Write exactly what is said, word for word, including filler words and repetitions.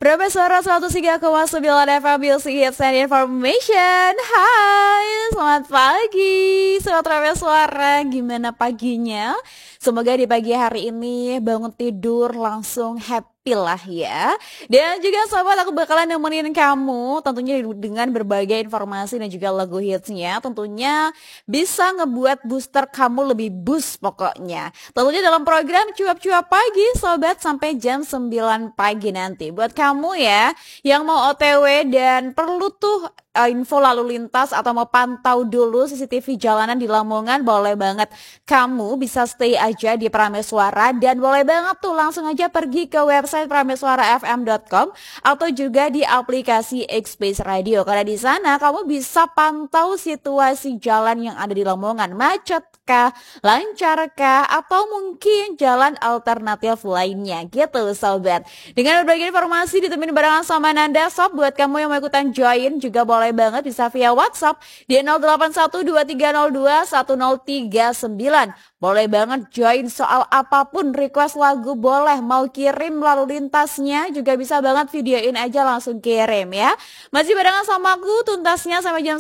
Berapa suara seratus tiga koma sembilan F M Music Hits and Information. Hai, selamat pagi Sobat Rame Suara. Gimana paginya? Semoga di pagi hari ini bangun tidur langsung happy lah ya. Dan juga sobat, aku bakalan nemenin kamu tentunya dengan berbagai informasi dan juga lagu hitsnya. Tentunya bisa ngebuat booster kamu lebih boost pokoknya. Tentunya dalam program Cuap-Cuap Pagi sobat sampai jam sembilan pagi nanti. Buat kamu ya yang mau O T W dan perlu tuh uh, info lalu lintas atau mau pantau dulu C C T V jalanan di Lamongan, boleh banget kamu bisa stay aja di Prameswara dan boleh banget tuh langsung aja pergi ke website prameswara f m dot com atau juga di aplikasi X-Space Radio, karena di sana kamu bisa pantau situasi jalan yang ada di Lamongan, macet kah, lancar kah, atau mungkin jalan alternatif lainnya gitu sobat. Dengan berbagai informasi ditemenin barengan sama Nanda Sob. Buat kamu yang mau ikutan join juga boleh banget bisa via WhatsApp di nol delapan satu dua tiga nol dua satu nol tiga sembilan. Boleh banget join soal apapun, request lagu boleh, mau kirim lalu lintasnya juga bisa banget videoin aja langsung kirim ya. Masih barengan sama aku tuntasnya sampai jam